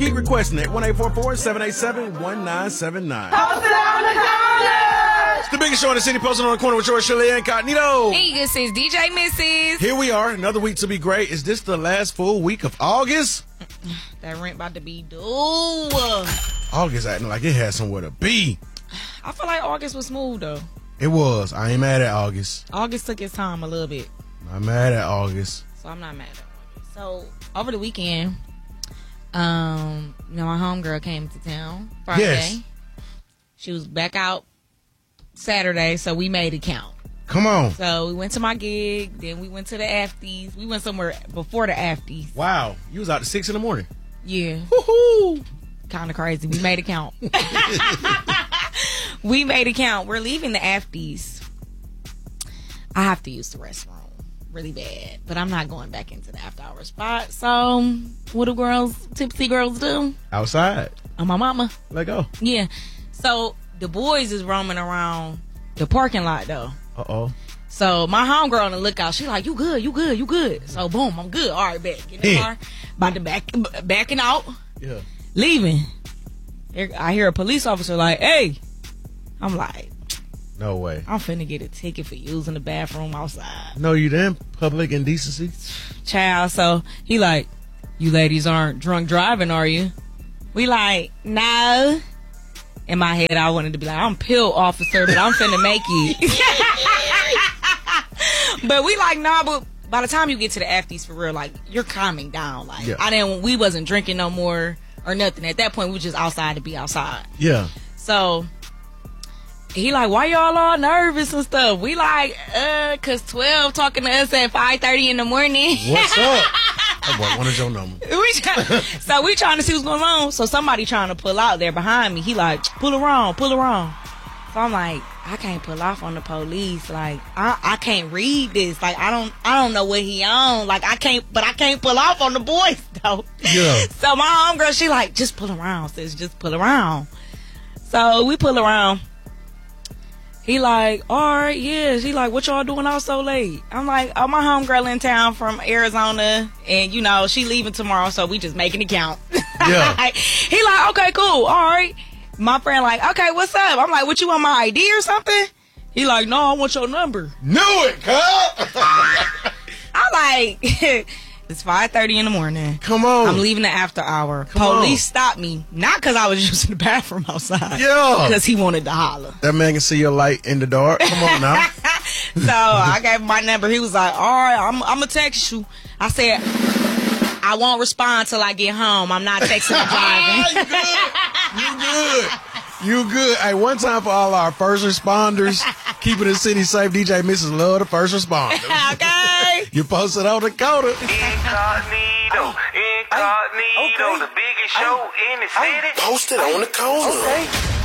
Keep requesting it. 1-844-787-1979. Post it on the corner. It's the biggest show in the city, posted on the corner with George Shirley Incognito. Hey, this is DJ Mrs. Here we are, another week to be great. Is this the last full week of August? That rent about to be due. August acting like it had somewhere to be. I feel like August was smooth, though. It was. I ain't mad at August. August took its time a little bit. I'm mad at August. So I'm not mad at August. So, over the weekend, my homegirl came to town Friday. Yes. She was back out Saturday, so we made it count. Come on. So we went to my gig, then we went to the Afties. We went somewhere before the Afties. Wow. You was out at 6 in the morning. Yeah. Woohoo. Kind of crazy. We made it count. We made it count. We're leaving the Afties. I have to use the restroom really bad, but I'm not going back into the after hour spot. So what do tipsy girls do? Outside. On my mama. Let go. Yeah. So the boys is roaming around the parking lot though. Uh-oh. So my homegirl on the lookout, she like, you good. So boom, I'm good. All right, back. Get in the car. About to backing out. Yeah. Leaving. I hear a police officer like, hey. I'm like, no way. I'm finna get a ticket for using the bathroom outside. No, you didn't. Public indecency. Child, so he like, you ladies aren't drunk driving, are you? We like, no. In my head, I wanted to be like, I'm pill officer, but I'm finna make it. But we like, nah, but by the time you get to the Afties for real, like, you're calming down. Like, yeah. We wasn't drinking no more or nothing. At that point, we were just outside to be outside. Yeah. So he like, why y'all all nervous and stuff? We like, cause 12 talking to us at 5:30 in the morning. What's up? Oh boy, what is your number? So we trying to see what's going on. So somebody trying to pull out there behind me. He like, pull around. So I'm like, I can't pull off on the police. Like, I can't read this. Like, I don't know what he on. Like, I can't pull off on the boys though. Yeah. So my homegirl, she like, just pull around, sis. Just pull around. So we pull around. He like, all right, yeah. He like, what y'all doing out so late? I'm like, oh, my homegirl in town from Arizona, and she leaving tomorrow, so we just making it count. Yeah. He like, okay, cool, all right. My friend like, okay, what's up? I'm like, what, you want my ID or something? He like, no, I want your number. Knew it, cuz. I like, it's 5:30 in the morning. Come on. I'm leaving the after hour. Police stopped me, not because I was using the bathroom outside. Yeah. Because he wanted to holler. That man can see your light in the dark. Come on now. So I gave him my number. He was like, all right, I'm going to text you. I said, I won't respond till I get home. I'm not texting or driving. You good. Hey, one time for all our first responders, keeping the city safe, DJ Mrs. love the first responders. Okay. You posted on the corner. Incognito, the biggest show in the city. Posted on the corner. Okay.